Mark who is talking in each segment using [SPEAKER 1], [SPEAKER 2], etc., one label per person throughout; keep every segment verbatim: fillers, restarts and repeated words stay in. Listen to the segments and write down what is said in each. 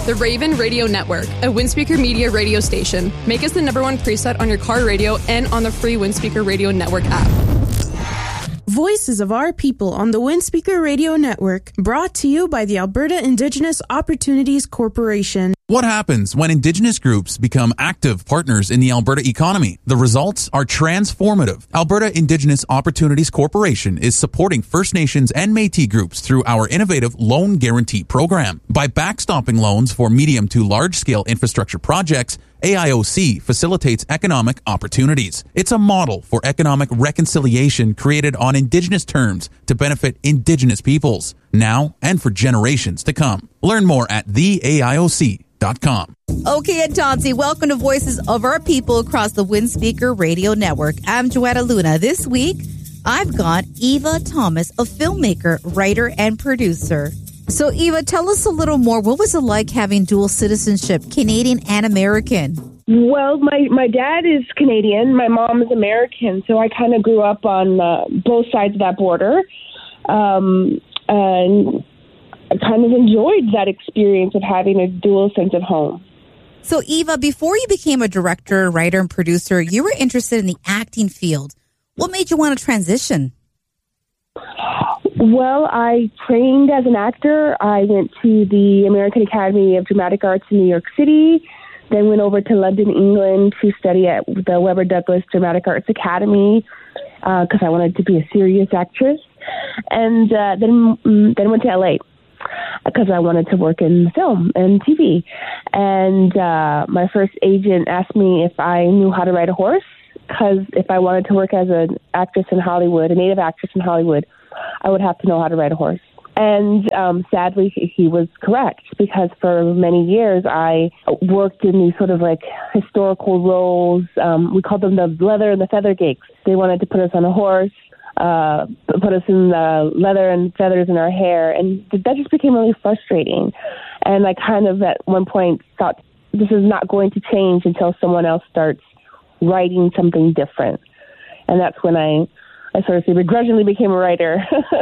[SPEAKER 1] The Raven Radio Network, a Windspeaker Media radio station. Make us the number one preset on your car radio and on the free Windspeaker Radio Network app.
[SPEAKER 2] Voices of Our People on the Windspeaker Radio Network, brought to you by the Alberta Indigenous Opportunities Corporation.
[SPEAKER 3] What happens when Indigenous groups become active partners in the Alberta economy? The results are transformative. Alberta Indigenous Opportunities Corporation is supporting First Nations and Métis groups through our innovative Loan Guarantee Program. By backstopping loans for medium to large-scale infrastructure projects, A I O C facilitates economic opportunities. It's a model for economic reconciliation created on Indigenous terms to benefit Indigenous peoples, now and for generations to come. Learn more at the A I O C dot com.
[SPEAKER 4] Okay, and Tonsi, welcome to Voices of Our People across the Windspeaker Radio Network. I'm Joanna Luna. This week, I've got Eva Thomas, a filmmaker, writer, and producer. So, Eva, tell us a little more. What was it like having dual citizenship, Canadian and American?
[SPEAKER 5] Well, my, my dad is Canadian. My mom is American. So I kind of grew up on uh, both sides of that border. Um, and I kind of enjoyed that experience of having a dual sense of home.
[SPEAKER 4] So, Eva, before you became a director, writer, and producer, you were interested in the acting field. What made you want to transition?
[SPEAKER 5] Well, I trained as an actor. I went to the American Academy of Dramatic Arts in New York City, then went over to London, England to study at the Webber Douglas Dramatic Arts Academy because uh, I wanted to be a serious actress, and uh, then then went to L A because I wanted to work in film and T V. And uh, my first agent asked me if I knew how to ride a horse, because if I wanted to work as an actress in Hollywood, a native actress in Hollywood, I would have to know how to ride a horse. And um, sadly, he was correct, because for many years I worked in these sort of like historical roles. Um, we called them the leather and the feather gigs. They wanted to put us on a horse, uh, put us in the leather and feathers in our hair. And that just became really frustrating. And I kind of at one point thought, this is not going to change until someone else starts writing something different. And that's when I, I sort of say begrudgingly became a writer.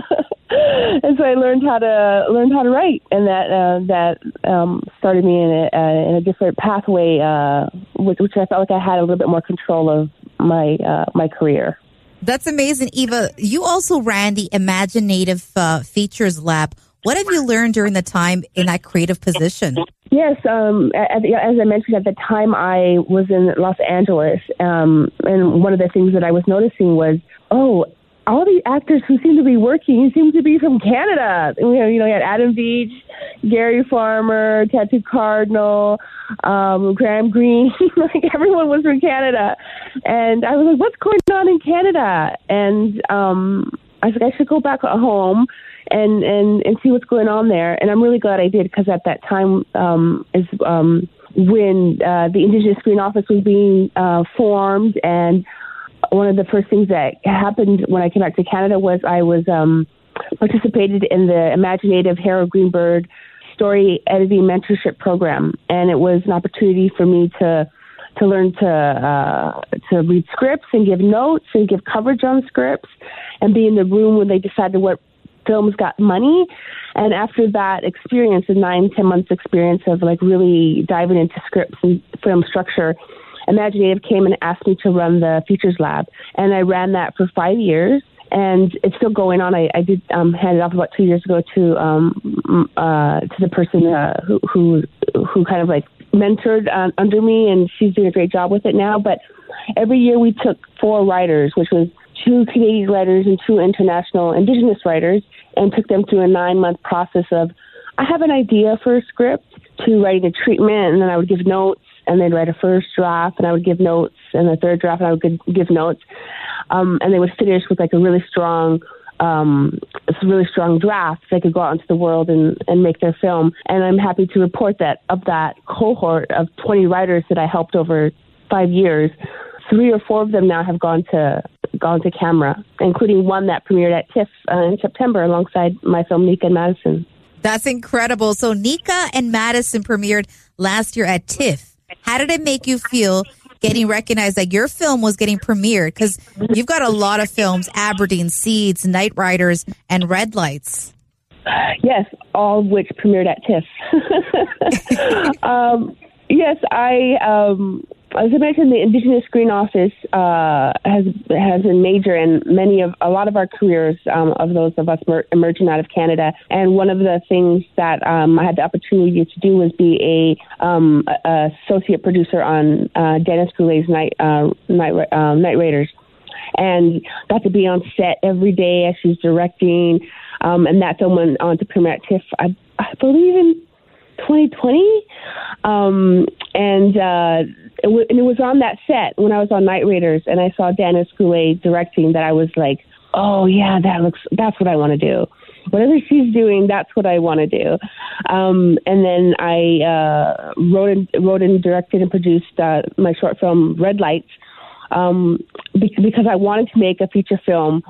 [SPEAKER 5] And so I learned how to learned how to write, and that uh, that um, started me in a, uh, in a different pathway, uh, which, which I felt like I had a little bit more control of my uh, my career.
[SPEAKER 4] That's amazing, Eva. You also ran the Imaginative uh, Features Lab. What have you learned during the time in that creative position?
[SPEAKER 5] Yes, um, at the, as I mentioned, at the time I was in Los Angeles, um, and one of the things that I was noticing was, oh, all the actors who seem to be working seem to be from Canada. You know, you know, you had Adam Beach, Gary Farmer, Tattoo Cardinal, um, Graham Greene. Like everyone was from Canada, and I was like, "What's going on in Canada?" And um, I was like, "I should go back home and and and see what's going on there." And I'm really glad I did, because at that time um, is um, when uh, the Indigenous Screen Office was being uh, formed, and one of the first things that happened when I came back to Canada was I was um, participated in the Imaginative Harold Greenberg Story Editing Mentorship Program, and it was an opportunity for me to to learn to uh, to read scripts and give notes and give coverage on scripts and be in the room when they decided what films got money. And after that experience, a nine, ten months experience of like really diving into scripts and film structure, Imaginative came and asked me to run the Features Lab, and I ran that for five years, and it's still going on. I, I did um, hand it off about two years ago to um, uh, to the person uh, who, who who kind of like mentored uh, under me, and she's doing a great job with it now. But every year we took four writers, which was two Canadian writers and two international Indigenous writers, and took them through a nine-month process of, I have an idea for a script, to writing a treatment, and then I would give notes, and they'd write a first draft, and I would give notes, and a third draft, and I would give, give notes. Um, and they would finish with like a really strong, um, a really strong draft so they could go out into the world and, and make their film. And I'm happy to report that of that cohort of twenty writers that I helped over five years, three or four of them now have gone to gone to camera, including one that premiered at TIFF uh, in September alongside my film Nika and Madison.
[SPEAKER 4] That's incredible. So Nika and Madison premiered last year at TIFF. How did it make you feel getting recognized that your film was getting premiered? Because you've got a lot of films, Aberdeen, Seeds, Night Riders, and Red Lights.
[SPEAKER 5] Yes, all of which premiered at TIFF. um, yes, I, um, as I mentioned, the Indigenous Screen Office uh, has has been major in many of a lot of our careers um, of those of us mer- emerging out of Canada. And one of the things that um, I had the opportunity to do was be a, um, a associate producer on uh, Dennis Goulet's Night uh, Night uh, Night Raiders, and got to be on set every day as she's directing. Um, and that film went on to premiere at TIFF, I, I believe, in twenty twenty. Um, and, uh, it w- and it was on that set when I was on Night Raiders, and I saw Dennis Goulet directing, that I was like, oh, yeah, that looks, that's what I want to do. Whatever she's doing, that's what I want to do. Um, and then I uh, wrote, and, wrote and directed and produced uh, my short film, Red Lights, um, be- because I wanted to make a feature film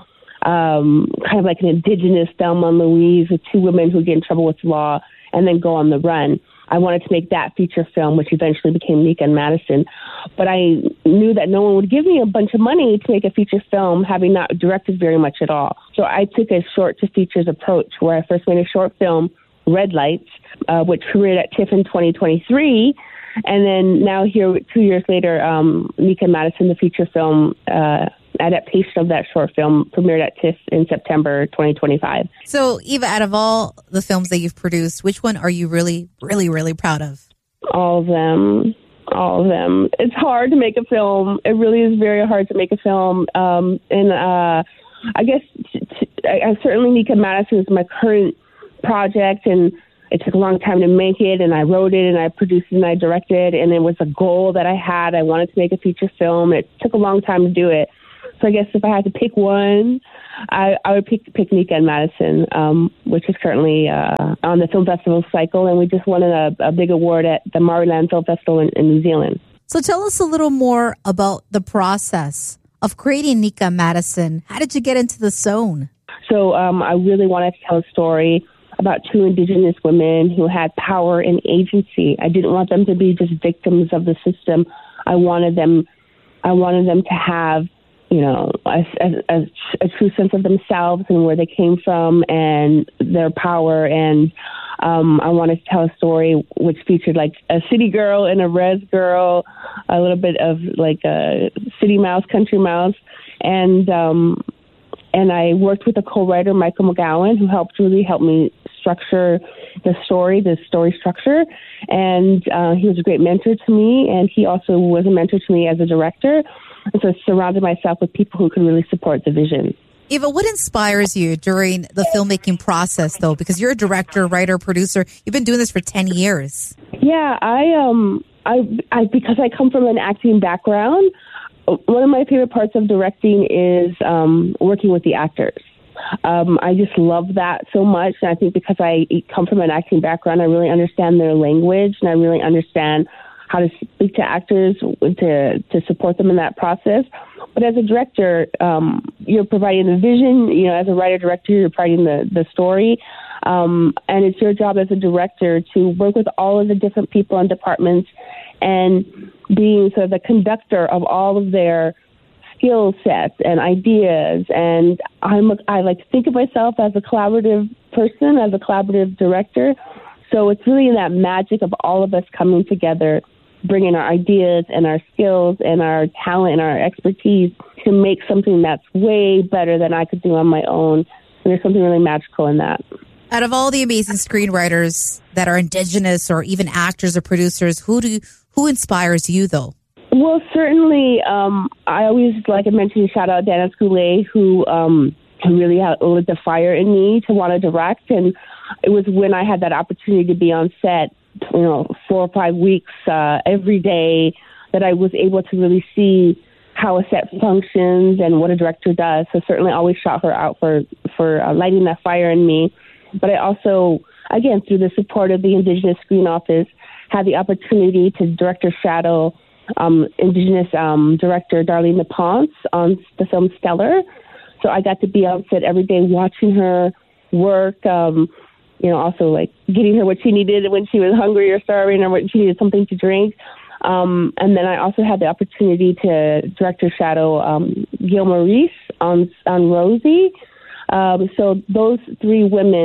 [SPEAKER 5] Um, kind of like an Indigenous Thelma and Louise with two women who get in trouble with the law and then go on the run. I wanted to make that feature film, which eventually became Nika and Madison. But I knew that no one would give me a bunch of money to make a feature film, having not directed very much at all. So I took a short to features approach, where I first made a short film, Red Lights, uh, which premiered at TIFF in twenty twenty-three. And then now here, two years later, um, Nika and Madison, the feature film, uh, adaptation of that short film, premiered at TIFF in September twenty twenty-five.
[SPEAKER 4] So, Eva, out of all the films that you've produced, which one are you really, really, really proud of?
[SPEAKER 5] All of them. All of them. It's hard to make a film. It really is very hard to make a film. Um, and uh, I guess t- t- I, I certainly Nika Madison is my current project, and it took a long time to make it, and I wrote it, and I produced it, and I directed, and it was a goal that I had. I wanted to make a feature film. It took a long time to do it. So I guess if I had to pick one, I, I would pick, pick Nika and Madison, um, which is currently uh, on the film festival cycle, and we just won a, a big award at the Mariland Film Festival in, in New Zealand.
[SPEAKER 4] So tell us a little more about the process of creating Nika and Madison. How did you get into the zone?
[SPEAKER 5] So um, I really wanted to tell a story about two Indigenous women who had power and agency. I didn't want them to be just victims of the system. I wanted them, I wanted them to have, you know, a, a, a true sense of themselves and where they came from and their power. And um, I wanted to tell a story which featured like a city girl and a res girl, a little bit of like a city mouse, country mouse. And, um, and I worked with a co-writer, Michael McGowan, who helped really help me structure the story, the story structure. And uh, he was a great mentor to me. And he also was a mentor to me as a director. And so I surrounded myself with people who could really support the vision.
[SPEAKER 4] Eva, what inspires you during the filmmaking process, though? Because you're a director, writer, producer. You've been doing this for ten years.
[SPEAKER 5] Yeah, I um, I, I because I come from an acting background, one of my favorite parts of directing is um, working with the actors. Um, I just love that so much. And I think because I come from an acting background, I really understand their language, and I really understand how to speak to actors to to support them in that process. But as a director, um, you're providing the vision. You know, as a writer-director, you're providing the, the story. Um, and it's your job as a director to work with all of the different people and departments and being sort of the conductor of all of their skill sets and ideas. And I'm a, I like to think of myself as a collaborative person, as a collaborative director. So it's really that magic of all of us coming together, bringing our ideas and our skills and our talent and our expertise to make something that's way better than I could do on my own. And there's something really magical in that.
[SPEAKER 4] Out of all the amazing screenwriters that are Indigenous or even actors or producers, who do you, who inspires you, though?
[SPEAKER 5] Well, certainly, um, I always, like I mentioned, shout out Dennis Goulet, who um, who really had lit the fire in me to want to direct. And it was when I had that opportunity to be on set, you know, four or five weeks uh, every day, that I was able to really see how a set functions and what a director does. So certainly I always shout her out for, for uh, lighting that fire in me. But I also, again, through the support of the Indigenous Screen Office, had the opportunity to direct or shadow um, Indigenous um, director Darlene Naponce on the film Stellar. So I got to be on set every day watching her work, um, you know, also like getting her what she needed when she was hungry or starving or when she needed something to drink. Um, and then I also had the opportunity to direct or shadow um, Gil Maurice on, on Rosie. Um, so those three women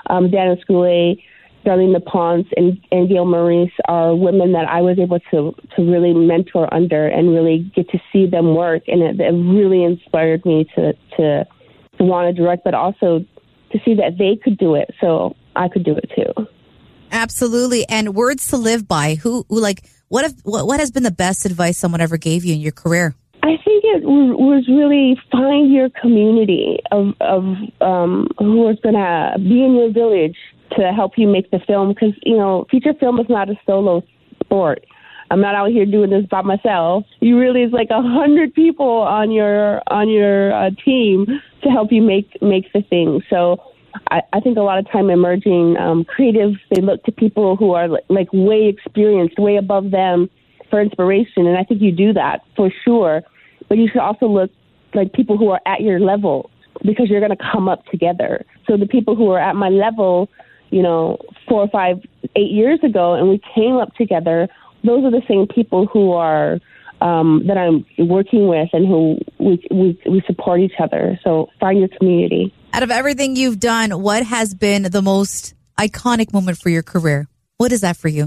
[SPEAKER 5] um, Dana Skule, Darlene LaPonce, and, and Gail Maurice are women that I was able to, to really mentor under and really get to see them work. And it, it really inspired me to, to, to want to direct, but also to see that they could do it, so I could do it too.
[SPEAKER 4] Absolutely. And words to live by. Who, who like, what have, what, what has been the best advice someone ever gave you in your career?
[SPEAKER 5] I think it w- was really find your community of, of um, who is going to be in your village to help you make the film, because, you know, feature film is not a solo sport. I'm not out here doing this by myself. You really, it's like a hundred people on your on your uh, team to help you make make the thing. So I, I think a lot of time emerging um, creatives, they look to people who are like way experienced, way above them for inspiration, and I think you do that for sure. But you should also look like people who are at your level, because you're going to come up together. So the people who are at my level, you know, four or five, eight years ago, and we came up together, those are the same people who are um, that I'm working with and who we, we we support each other. So find your community.
[SPEAKER 4] Out of everything you've done, what has been the most iconic moment for your career? What is that for you?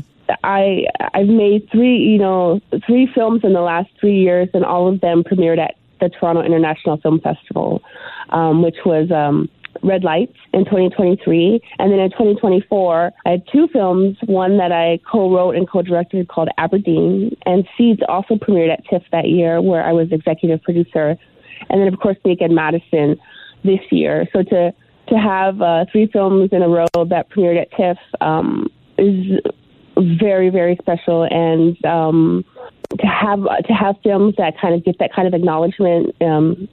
[SPEAKER 5] I I've made three, you know, three films in the last three years, and all of them premiered at the Toronto International Film Festival, um, which was um, Red Lights in twenty twenty-three. And then in twenty twenty-four, I had two films, one that I co-wrote and co-directed called Aberdeen, and Seeds also premiered at TIFF that year, where I was executive producer. And then, of course, Nika and Madison this year. So to, to have uh, three films in a row that premiered at TIFF um, is very, very special. And um, to have to have films that kind of get that kind of acknowledgement um,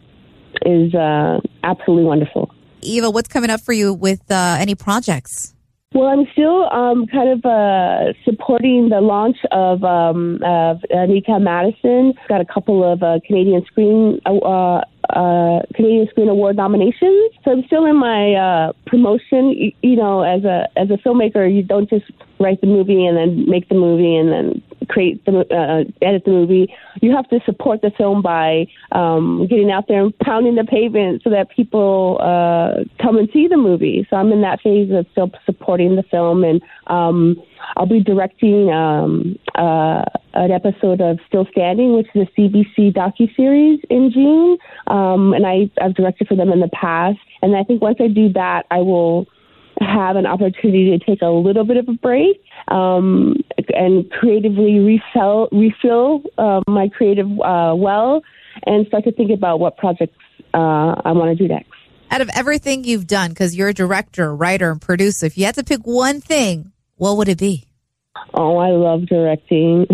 [SPEAKER 5] is uh, absolutely wonderful.
[SPEAKER 4] Eva, what's coming up for you with uh, any projects?
[SPEAKER 5] Well, I'm still um, kind of uh, supporting the launch of, um, of uh, Nika Madison. Got a couple of uh, Canadian Screen uh, uh, Canadian Screen Award nominations. So I'm still in my uh, promotion. You, you know, as a as a filmmaker, you don't just write the movie and then make the movie and then create the uh, edit the movie. You have to support the film by um, getting out there and pounding the pavement so that people uh, come and see the movie. So I'm in that phase of still supporting the film, and um, I'll be directing um, uh, an episode of Still Standing, which is a C B C docuseries in June, um, and I, I've directed for them in the past. And I think once I do that, I will have an opportunity to take a little bit of a break um, and creatively refill, refill uh, my creative uh, well, and start to think about what projects uh, I want to do next.
[SPEAKER 4] Out of everything you've done, because you're a director, writer, and producer, if you had to pick one thing, what would it be?
[SPEAKER 5] Oh, I love directing.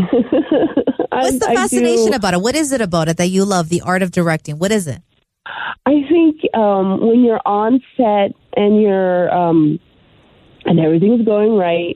[SPEAKER 4] What's the
[SPEAKER 5] I,
[SPEAKER 4] fascination
[SPEAKER 5] I
[SPEAKER 4] about it? What is it about it that you love, the art of directing? What is it?
[SPEAKER 5] I think um, when you're on set and you're um, and everything's going right,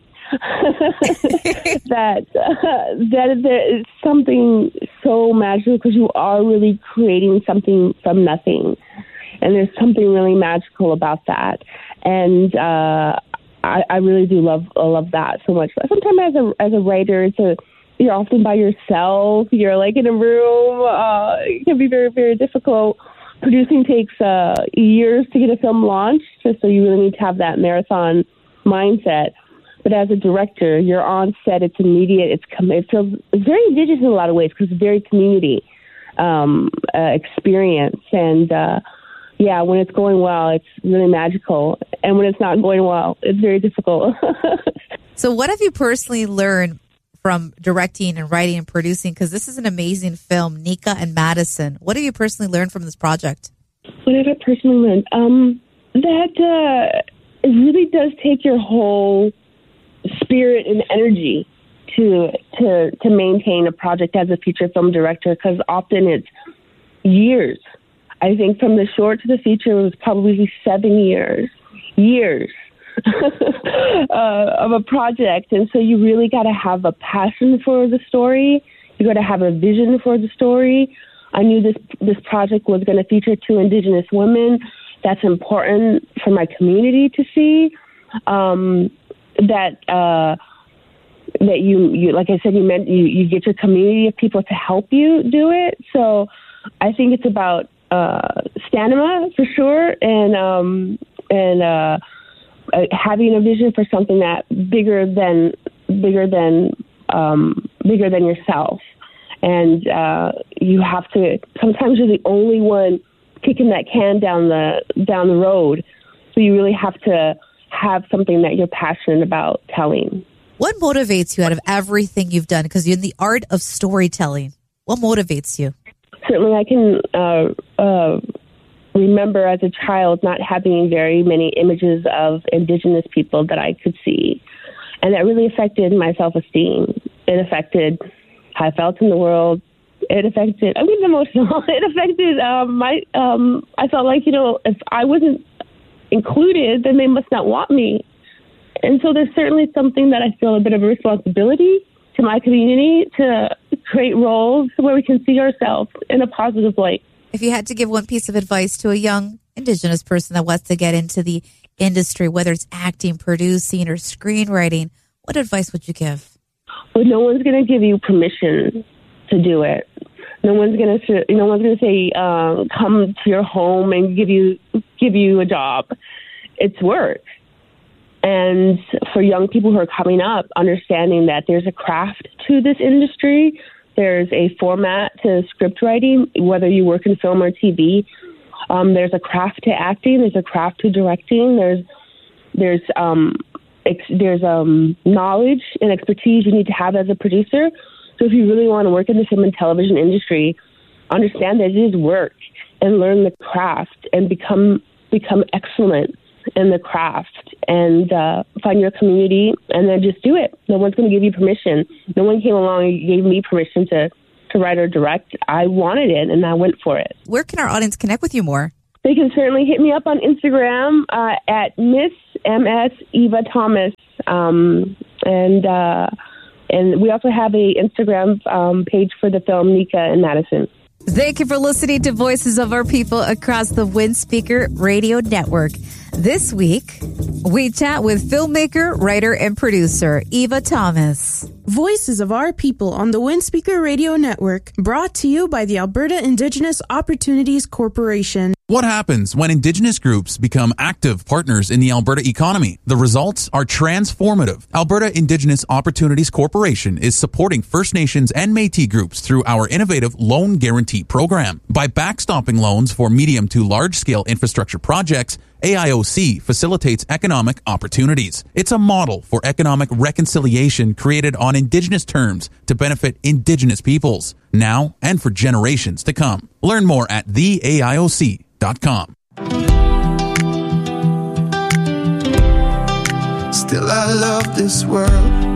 [SPEAKER 5] that uh, that there is something so magical, because you are really creating something from nothing, and there's something really magical about that. And uh, I, I really do love love that so much. But sometimes as a as a writer, it's a you're often by yourself. You're like in a room. Uh, it can be very very difficult. Producing takes uh, years to get a film launched, so you really need to have that marathon mindset. But as a director, you're on set, it's immediate, it's it feels it's very indigenous in a lot of ways, because it's very community um, uh, experience. And uh, yeah, when it's going well, it's really magical. And when it's not going well, it's very difficult.
[SPEAKER 4] So what have you personally learned from directing and writing and producing? Because this is an amazing film, Nika and Madison. What have you personally learned from this project?
[SPEAKER 5] What have I personally learned? Um, that uh, it really does take your whole spirit and energy to to to maintain a project as a feature film director, because often it's years. I think from the short to the feature, it was probably seven years. Years. uh, of a project, and so you really got to have a passion for the story. You got to have a vision for the story. I knew this this project was going to feature two Indigenous women. That's important for my community to see. Um, that uh, that you, you like I said, you meant you, you get your community of people to help you do it. So I think it's about uh, stamina for sure, and um, and. Uh, uh, having a vision for something that bigger than bigger than um, bigger than yourself, and uh, you have to. Sometimes you're the only one kicking that can down the down the road, so you really have to have something that you're passionate about telling.
[SPEAKER 4] What motivates you out of everything you've done? Because you're in the art of storytelling. What motivates you?
[SPEAKER 5] Certainly, I can uh, uh, remember as a child not having very many images of Indigenous people that I could see. And that really affected my self-esteem. It affected how I felt in the world. It affected, I'm getting emotional. It affected um, my, um, I felt like, you know, if I wasn't included, then they must not want me. And so there's certainly something that I feel a bit of a responsibility to my community to create roles where we can see ourselves in a positive light.
[SPEAKER 4] If you had to give one piece of advice to a young Indigenous person that wants to get into the industry, whether it's acting, producing, or screenwriting, what advice would you give?
[SPEAKER 5] Well, no one's going to give you permission to do it. No one's going to. No one's going to say, uh, "Come to your home and give you give you a job." It's work. And for young people who are coming up, understanding that there's a craft to this industry, there's a format to script writing, whether you work in film or T V. Um, there's a craft to acting. There's a craft to directing. There's there's um, ex- there's um, knowledge and expertise you need to have as a producer. So if you really want to work in the film and television industry, understand that it is work and learn the craft and become become excellent in the craft and uh, find your community and then just do it. No one's going to give you permission. No one came along and gave me permission to, to write or direct. I wanted it and I went for it.
[SPEAKER 4] Where can our audience connect with you more?
[SPEAKER 5] They can certainly hit me up on Instagram uh, at Miss M S Eva Thomas. Um, and uh, and we also have a Instagram um, page for the film Nika in Madison.
[SPEAKER 4] Thank you for listening to Voices of Our People across the Windspeaker Radio Network. This week, we chat with filmmaker, writer, and producer Eva Thomas.
[SPEAKER 2] Voices of Our People on the Windspeaker Radio Network, brought to you by the Alberta Indigenous Opportunities Corporation.
[SPEAKER 3] What happens when Indigenous groups become active partners in the Alberta economy? The results are transformative. Alberta Indigenous Opportunities Corporation is supporting First Nations and Métis groups through our innovative Loan Guarantee Program. By backstopping loans for medium to large-scale infrastructure projects, A I O C facilitates economic opportunities. It's a model for economic reconciliation created on Indigenous terms to benefit Indigenous peoples, now and for generations to come. Learn more at the A I O C dot com.
[SPEAKER 6] Still I love this world.